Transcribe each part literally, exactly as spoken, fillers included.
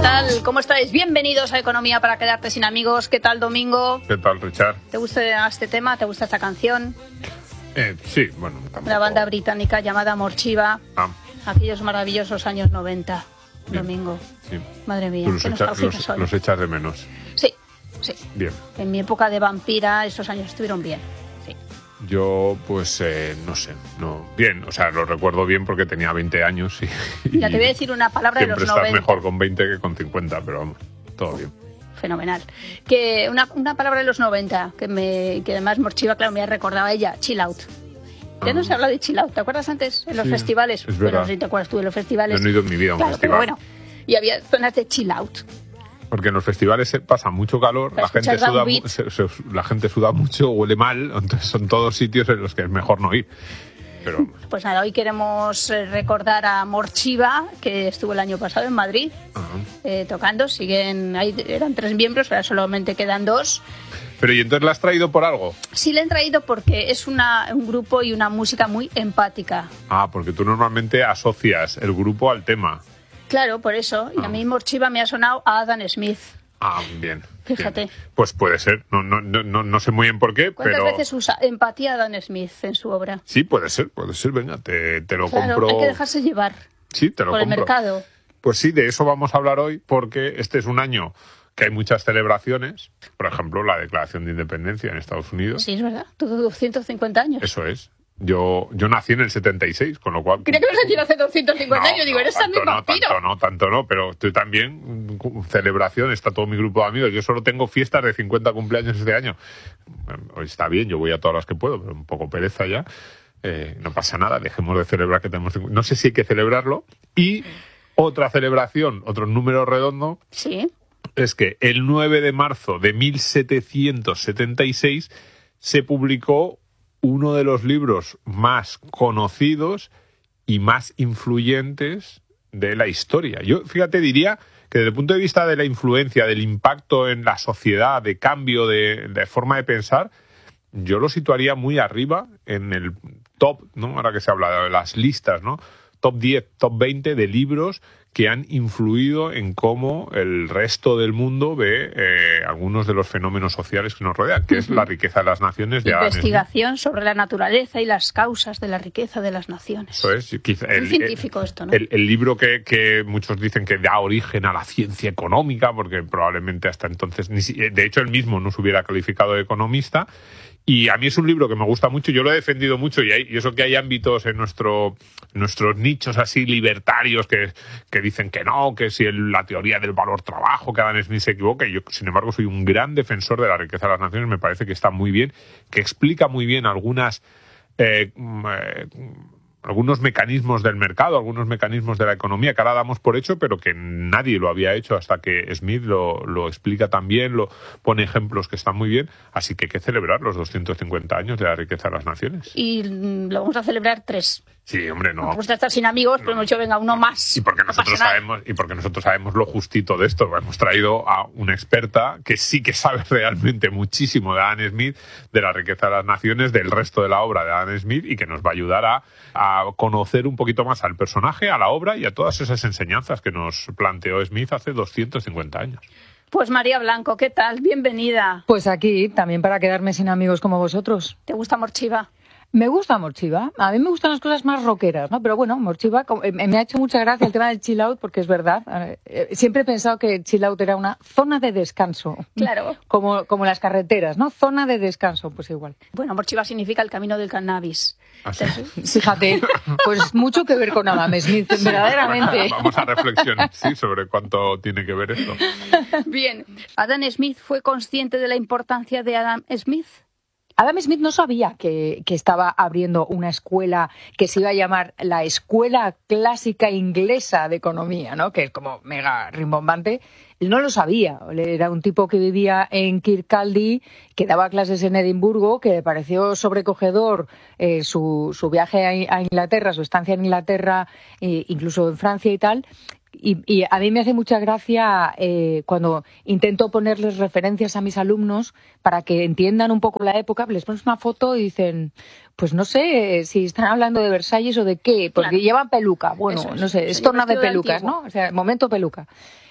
tal? ¿Cómo estáis? Bienvenidos a Economía para quedarte sin amigos. ¿Qué tal, Domingo? ¿Qué tal, Richard? ¿Te gusta este tema? ¿Te gusta esta canción? Eh, sí, bueno. Tampoco... Una banda británica llamada Morchiva. Ah. Aquellos maravillosos años noventa. Bien. Domingo. Sí. Madre mía, Tú los, qué echa, nostálgica los, soy. los echas de menos. Sí, sí. Bien. En mi época de vampira, esos años estuvieron bien. Sí. Yo, pues, eh, no sé, no. Bien, o sea, lo recuerdo bien porque tenía veinte años y... Ya te voy a decir una palabra de los siempre estás noventa. mejor con veinte que con cincuenta, pero vamos, todo bien. Fenomenal. Que una, una palabra de los noventa, que me que además Morchiva, claro, me ha recordado a ella, chill out. Ya Ah. no se habla de chill out, ¿te acuerdas antes? En los Sí, festivales. es Bueno, verdad. no sé si te acuerdas tú de los festivales. Yo no he ido en mi vida a un Claro, festival. pero bueno, y había zonas de chill out. Porque en los festivales se pasa mucho calor, Para la gente, escuchar suda, downbeat. mu- se- se- la gente suda mucho, huele mal, entonces son todos sitios en los que es mejor no ir. Pero Pues nada, hoy queremos eh, recordar a Morchiva, que estuvo el año pasado en Madrid ajá. eh, tocando. Siguen, ahí eran tres miembros, ahora solamente quedan dos. Pero ¿y entonces la has traído por algo? Sí, le han traído porque es una, un grupo y una música muy empática. Ah, porque tú normalmente asocias el grupo al tema. Claro, por eso. Y a mí Morchiva me ha sonado a Adam Smith. Ah, bien. Fíjate. Bien. Pues puede ser. No, no, no, no, no sé muy bien por qué, ¿Cuántas pero... veces usa empatía Dan Smith en su obra? Sí, puede ser, puede ser. Venga, te, te lo Claro, compro. hay que dejarse llevar Sí, te lo por el compro. mercado. Pues sí, de eso vamos a hablar hoy, porque este es un año que hay muchas celebraciones. Por ejemplo, la Declaración de Independencia en Estados Unidos. Sí, es verdad. Todo doscientos cincuenta años. Eso es. Yo, yo nací en el setenta y seis, con lo cual... Creía que ibas a decir hace doscientos cincuenta No, años. Digo, no, eres tanto también no, vampiro. tanto no, tanto no, pero tú también, mm, celebración, está todo mi grupo de amigos. Yo solo tengo fiestas de cincuenta cumpleaños este año. Bueno, hoy está bien, yo voy a todas las que puedo, pero un poco pereza ya. Eh, no pasa nada, dejemos de celebrar que tenemos... cincuenta. No sé si hay que celebrarlo. Y otra celebración, otro número redondo, Sí. es que el nueve de marzo de mil setecientos setenta y seis se publicó uno de los libros más conocidos y más influyentes de la historia. Yo, fíjate, diría que desde el punto de vista de la influencia, del impacto en la sociedad, de cambio de, de forma de pensar, yo lo situaría muy arriba en el top, ¿no? Ahora que se habla de las listas, ¿no? Top diez, top veinte de libros que han influido en cómo el resto del mundo ve eh, algunos de los fenómenos sociales que nos rodean, que es la riqueza de las naciones de Adam Smith. Investigación sobre la naturaleza y las causas de la riqueza de las naciones. Eso es. Quizá Muy el, científico el, esto, ¿no? El, el libro que, que muchos dicen que da origen a la ciencia económica, porque probablemente hasta entonces, ni si, de hecho, él mismo no se hubiera calificado de economista. Y a mí es un libro que me gusta mucho, yo lo he defendido mucho, y, hay, y eso que hay ámbitos en nuestro, nuestros nichos así libertarios que, que dicen que no, que si el, la teoría del valor trabajo, que Adam Smith se equivoca, y yo, sin embargo, soy un gran defensor de la riqueza de las naciones, me parece que está muy bien, que explica muy bien algunas... Eh, eh, algunos mecanismos del mercado, algunos mecanismos de la economía que ahora damos por hecho, pero que nadie lo había hecho hasta que Smith lo, lo explica también, lo pone ejemplos que están muy bien, así que hay que celebrar los doscientos cincuenta años de la riqueza de las naciones. Y mm, lo vamos a celebrar tres. Sí, hombre, no. Nos gusta estar sin amigos, pero hemos dicho, venga, uno más. Y porque No nosotros pasa nada. sabemos, y porque nosotros sabemos lo justito de esto. Hemos traído a una experta que sí que sabe realmente muchísimo de Adam Smith, de la riqueza de las naciones, del resto de la obra de Adam Smith, y que nos va a ayudar a, a conocer un poquito más al personaje, a la obra y a todas esas enseñanzas que nos planteó Smith hace doscientos cincuenta años. Pues María Blanco, ¿qué tal? Bienvenida. Pues aquí, también para quedarme sin amigos como vosotros. ¿Te gusta Morchiva? Me gusta Morchiva. A mí me gustan las cosas más rockeras, ¿no? Pero bueno, Morchiva, como- eh, me ha hecho mucha gracia el tema del chill out, porque es verdad. Eh, siempre he pensado que el chill out era una zona de descanso. Claro. Como, como las carreteras, ¿no? Zona de descanso, pues igual. Bueno, Morchiva significa el camino del cannabis. Así. Fíjate, pues mucho que ver con Adam Smith, verdaderamente. Vamos a reflexionar, sí, sobre cuánto tiene que ver esto. Bien, ¿Adam Smith fue consciente de la importancia de Adam Smith? Adam Smith no sabía que, que estaba abriendo una escuela que se iba a llamar la Escuela Clásica Inglesa de Economía, ¿no? Que es como mega rimbombante. Él no lo sabía. Era un tipo que vivía en Kirkcaldy, que daba clases en Edimburgo, que le pareció sobrecogedor eh, su, su viaje a, a Inglaterra, su estancia en Inglaterra, eh, incluso en Francia y tal. Y, y a mí me hace mucha gracia eh, cuando intento ponerles referencias a mis alumnos para que entiendan un poco la época, les pones una foto y dicen, pues no sé si están hablando de Versalles o de qué, porque Claro. llevan peluca. Bueno, Eso es. no sé, es Sí, torna de vestido de pelucas, antiguo. ¿no? O sea, momento peluca.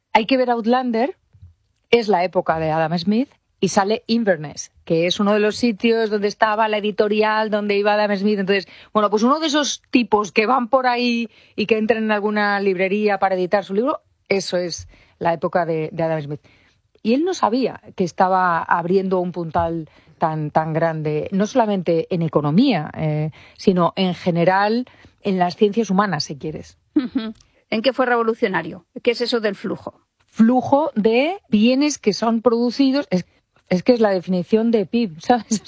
Hay que ver Outlander, es la época de Adam Smith, y sale Inverness, que es uno de los sitios donde estaba la editorial, donde iba Adam Smith. Entonces, bueno, pues uno de esos tipos que van por ahí y que entran en alguna librería para editar su libro, eso es la época de, de Adam Smith. Y él no sabía que estaba abriendo un puntal tan, tan grande, no solamente en economía, eh, sino en general en las ciencias humanas, si quieres. ¿En qué fue revolucionario? ¿Qué es eso del flujo? Flujo de bienes que son producidos... Es, Es que es la definición de P I B, ¿sabes?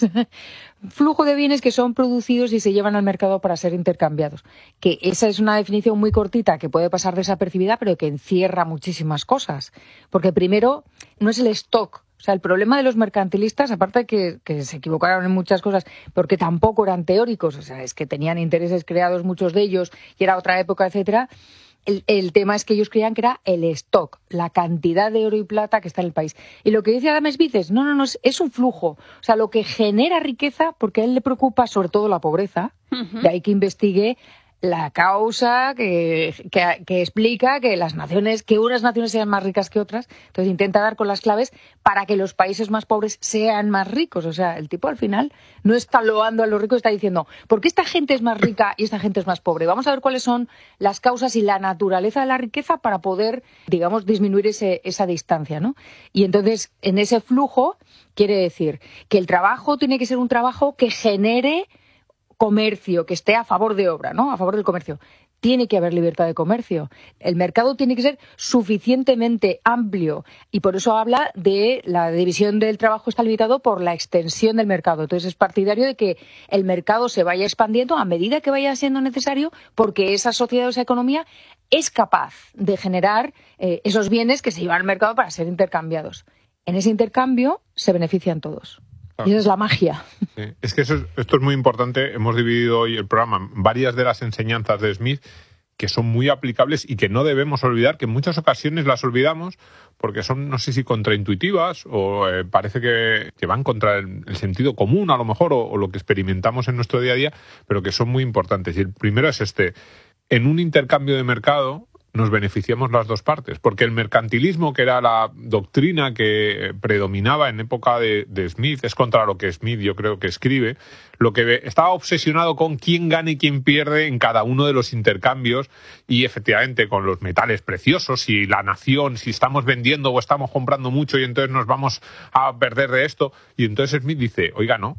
Flujo de bienes que son producidos y se llevan al mercado para ser intercambiados. Que esa es una definición muy cortita que puede pasar desapercibida, pero que encierra muchísimas cosas. Porque primero, no es el stock. O sea, el problema de los mercantilistas, aparte de que, que se equivocaron en muchas cosas, porque tampoco eran teóricos, o sea, es que tenían intereses creados muchos de ellos y era otra época, etcétera. El, el tema es que ellos creían que era el stock, la cantidad de oro y plata que está en el país. Y lo que dice Adam Smith es, no, no, no, es, es un flujo. O sea, lo que genera riqueza, porque a él le preocupa sobre todo la pobreza, uh-huh. De ahí que investigue la causa que, que, que explica que las naciones, que unas naciones sean más ricas que otras. Entonces intenta dar con las claves para que los países más pobres sean más ricos. O sea, el tipo al final no está loando a los ricos, está diciendo, ¿por qué esta gente es más rica y esta gente es más pobre? Vamos a ver cuáles son las causas y la naturaleza de la riqueza para poder, digamos, disminuir ese, esa distancia, ¿no? Y entonces, en ese flujo, quiere decir que el trabajo tiene que ser un trabajo que genere comercio, que esté a favor de obra, ¿no? A favor del comercio. Tiene que haber libertad de comercio. El mercado tiene que ser suficientemente amplio y por eso habla de la división del trabajo está limitado por la extensión del mercado. Entonces es partidario de que el mercado se vaya expandiendo a medida que vaya siendo necesario porque esa sociedad o esa economía es capaz de generar eh, esos bienes que se llevan al mercado para ser intercambiados. En ese intercambio se benefician todos. Y esa es la magia. Sí. Es que eso es, esto es muy importante. Hemos dividido hoy el programa en varias de las enseñanzas de Smith que son muy aplicables y que no debemos olvidar, que en muchas ocasiones las olvidamos porque son, no sé si contraintuitivas o eh, parece que, que van contra el, el sentido común a lo mejor o, o lo que experimentamos en nuestro día a día, pero que son muy importantes. Y el primero es este. En un intercambio de mercado nos beneficiamos las dos partes, porque el mercantilismo, que era la doctrina que predominaba en época de, de Smith, es contra lo que Smith yo creo que escribe, lo que estaba obsesionado con quién gana y quién pierde en cada uno de los intercambios y efectivamente con los metales preciosos y la nación, si estamos vendiendo o estamos comprando mucho y entonces nos vamos a perder de esto. Y entonces Smith dice, oiga, no,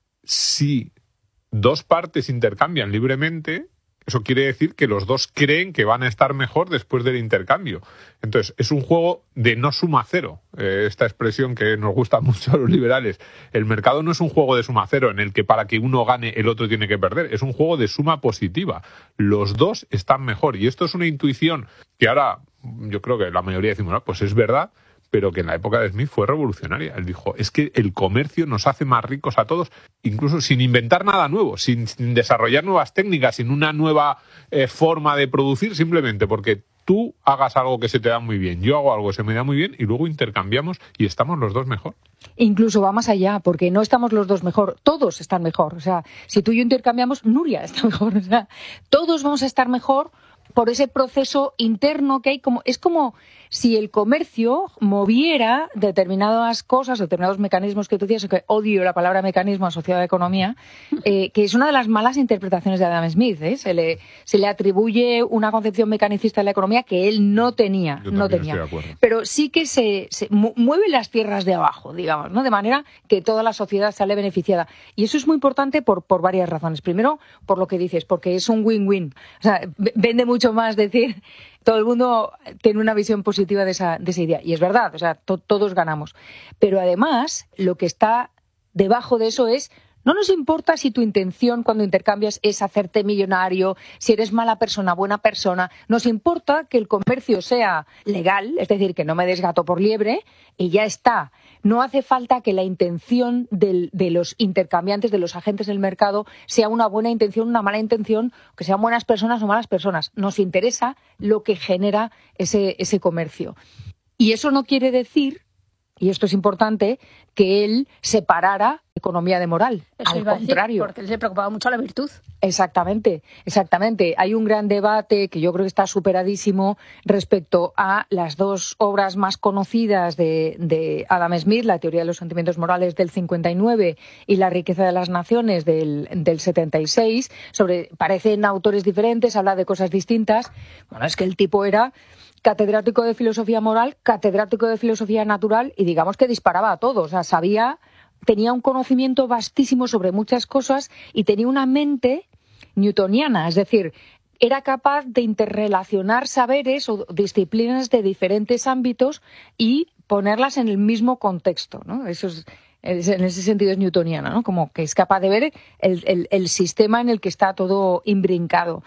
si dos partes intercambian libremente, eso quiere decir que los dos creen que van a estar mejor después del intercambio. Entonces, es un juego de no suma cero. Eh, esta expresión que nos gusta mucho a los liberales. El mercado no es un juego de suma cero en el que para que uno gane el otro tiene que perder. Es un juego de suma positiva. Los dos están mejor. Y esto es una intuición que ahora yo creo que la mayoría decimos, no, pues es verdad, pero que en la época de Smith fue revolucionaria. Él dijo, es que el comercio nos hace más ricos a todos, incluso sin inventar nada nuevo, sin, sin desarrollar nuevas técnicas, sin una nueva eh, forma de producir, simplemente porque tú hagas algo que se te da muy bien, yo hago algo que se me da muy bien y luego intercambiamos y estamos los dos mejor. Incluso va más allá, porque no estamos los dos mejor, todos están mejor. O sea, si tú y yo intercambiamos, Nuria está mejor. O sea, todos vamos a estar mejor por ese proceso interno que hay. Como es como si el comercio moviera determinadas cosas, determinados mecanismos que tú decías, que odio la palabra mecanismo asociado a economía, eh, que es una de las malas interpretaciones de Adam Smith. ¿eh? Se le, se le atribuye una concepción mecanicista de la economía que él no tenía. Yo no tenía. Estoy de acuerdo. Pero sí que se, se mueve las tierras de abajo, digamos, ¿no? De manera que toda la sociedad sale beneficiada. Y eso es muy importante por, por varias razones. Primero, por lo que dices, porque es un win-win. O sea, vende mucho más decir, todo el mundo tiene una visión positiva de esa, de esa idea. Y es verdad, o sea, to, todos ganamos. Pero además, lo que está debajo de eso es, no nos importa si tu intención cuando intercambias es hacerte millonario, si eres mala persona, buena persona. Nos importa que el comercio sea legal, es decir, que no me des gato por liebre, y ya está. No hace falta que la intención del, de los intercambiantes, de los agentes del mercado, sea una buena intención, una mala intención, que sean buenas personas o malas personas. Nos interesa lo que genera ese, ese comercio. Y eso no quiere decir, y esto es importante, que él separara economía de moral. Eso Al iba a decir, contrario. porque él se preocupaba mucho la virtud. Exactamente, exactamente. Hay un gran debate que yo creo que está superadísimo respecto a las dos obras más conocidas de, de Adam Smith, La teoría de los sentimientos morales del cincuenta y nueve y La riqueza de las naciones del, del setenta y seis. Sobre, parecen autores diferentes, habla de cosas distintas. Bueno, es que el tipo era catedrático de filosofía moral, catedrático de filosofía natural y digamos que disparaba a todos. O sea, sabía... tenía un conocimiento vastísimo sobre muchas cosas y tenía una mente newtoniana, es decir, era capaz de interrelacionar saberes o disciplinas de diferentes ámbitos y ponerlas en el mismo contexto, ¿no? Eso es, es en ese sentido es newtoniana, ¿no? Como que es capaz de ver el, el, el sistema en el que está todo imbrincado.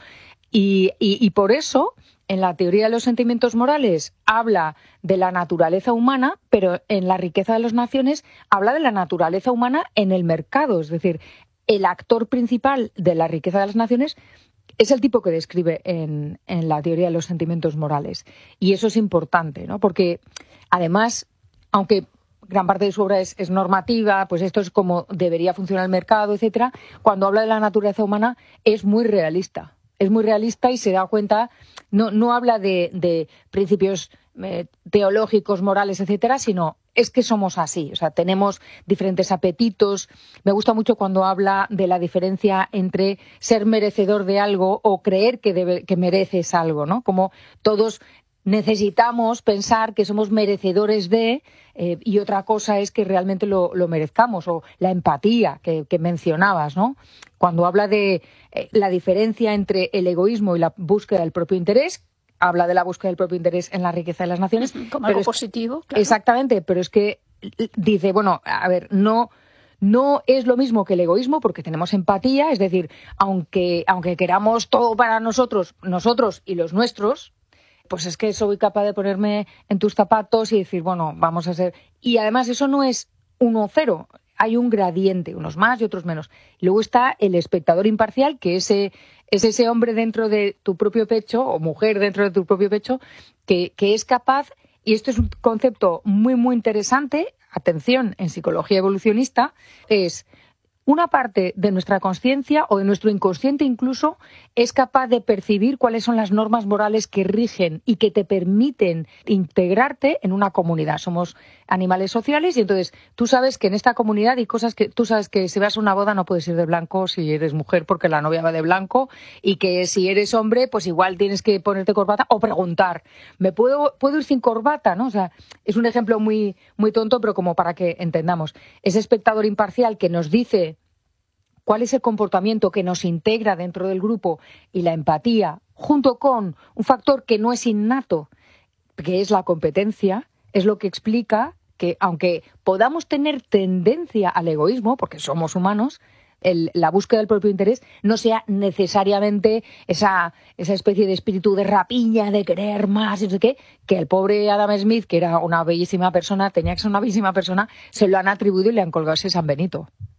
Y, y, y por eso, en la teoría de los sentimientos morales habla de la naturaleza humana, pero en la riqueza de las naciones habla de la naturaleza humana en el mercado. Es decir, el actor principal de la riqueza de las naciones es el tipo que describe en, en la teoría de los sentimientos morales. Y eso es importante, ¿no? Porque, además, aunque gran parte de su obra es, es normativa, pues esto es como debería funcionar el mercado, etcétera, cuando habla de la naturaleza humana es muy realista. Es muy realista y se da cuenta, no, no habla de, de principios eh, teológicos, morales, etcétera, sino es que somos así, o sea, tenemos diferentes apetitos. Me gusta mucho cuando habla de la diferencia entre ser merecedor de algo o creer que, debe, que mereces algo, ¿no? Como todos necesitamos pensar que somos merecedores de, eh, y otra cosa es que realmente lo, lo merezcamos, o la empatía que, que mencionabas, ¿no? Cuando habla de eh, la diferencia entre el egoísmo y la búsqueda del propio interés, habla de la búsqueda del propio interés en la riqueza de las naciones. Como pero algo es, positivo, claro. Exactamente, pero es que dice, bueno, a ver, no... No es lo mismo que el egoísmo porque tenemos empatía, es decir, aunque, aunque queramos todo para nosotros, nosotros y los nuestros, pues es que soy capaz de ponerme en tus zapatos y decir, bueno, vamos a ser... Y además eso no es uno o cero, hay un gradiente, unos más y otros menos. Luego está el espectador imparcial, que ese, es ese hombre dentro de tu propio pecho, o mujer dentro de tu propio pecho, que, que es capaz, y esto es un concepto muy, muy interesante, atención, en psicología evolucionista, es... Una parte de nuestra consciencia o de nuestro inconsciente incluso es capaz de percibir cuáles son las normas morales que rigen y que te permiten integrarte en una comunidad. Somos animales sociales y entonces tú sabes que en esta comunidad hay cosas que tú sabes que si vas a una boda no puedes ir de blanco si eres mujer porque la novia va de blanco y que si eres hombre pues igual tienes que ponerte corbata o preguntar, ¿me puedo, puedo ir sin corbata? ¿No? O sea, es un ejemplo muy, muy tonto pero como para que entendamos. Ese espectador imparcial que nos dice cuál es el comportamiento que nos integra dentro del grupo y la empatía, junto con un factor que no es innato, que es la competencia, es lo que explica que, aunque podamos tener tendencia al egoísmo, porque somos humanos, el, la búsqueda del propio interés no sea necesariamente esa, esa especie de espíritu de rapiña, de querer más, y no sé qué, que el pobre Adam Smith, que era una bellísima persona, tenía que ser una bellísima persona, se lo han atribuido y le han colgado ese San Benito.